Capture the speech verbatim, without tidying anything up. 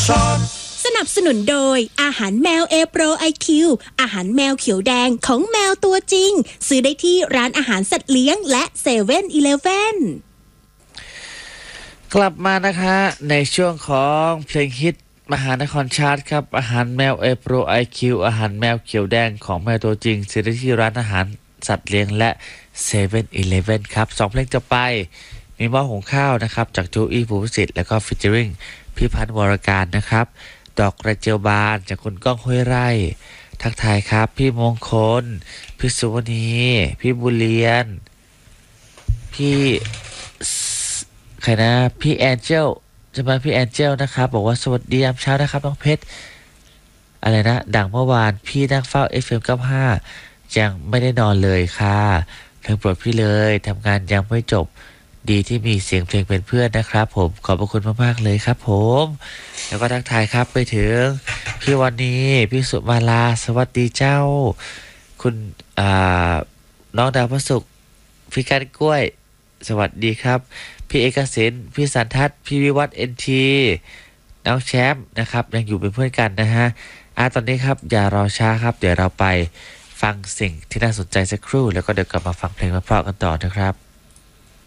สนับสนุนโดยอาหารแมวเอโปรไอคิวอาหารแมวเขียวแดงของแมวตัวจริงซื้อได้ที่ร้านอาหารสัตว์เลี้ยงและเซเว่นอีเลฟเว่นกลับมานะคะในช่วงของเพลงฮิตมหานครชาร์ตครับอาหารแมวเอโปรไอคิวอาหารแมวเขียวแดงของแมวตัวจริงซื้อได้ที่ร้านอาหารสัตว์เลี้ยงและเซเว่นอีเลฟเว่นครับสองเพลงจะไปมีหม้อหุงข้าวนะครับจากจูอี้ภูพิสิทธิ์แล้วก็ฟิชเจอริงพี่พันธ์วรการนะครับดอกกระเจียวบานจากคุณก้องห้วยไร่ทักทายครับพี่มงคลพี่สุวรรณีพี่บุเรียนพี่ใครนะพี่แอนเจลจะมาพี่แอนเจลนะครับบอกว่าสวัสดียามเช้านะครับน้องเพชรอะไรนะดังเมื่อวานพี่นั่งเฝ้า เอฟ เอ็ม เก้าสิบห้ายังไม่ได้นอนเลยค่ะเพลงโปรดพี่เลยทำงานยังไม่จบดีที่มีเสียงเพลงเป็นเพื่อนนะครับผมขอบพระคุณมากๆเลยครับผมแล้วก็ทักทายครับไปถึงพี่วันนี้พี่สุมาลาสวัสดีเจ้าคุณอ่าน้องดาวพระศุกร์พี่การกล้วยสวัสดีครับพี่เอกสินพี่สันทัศน์พี่วิวัฒน์เอ็นทีน้องแชมป์นะครับยังอยู่เป็นเพื่อนกันนะฮะอ่าตอนนี้ครับอย่ารอช้าครับเดี๋ยวเราไปฟังสิ่งที่น่าสนใจสักครู่แล้วก็เดี๋ยวกลับมาฟังเพลงเพราะๆกันต่อนะครับ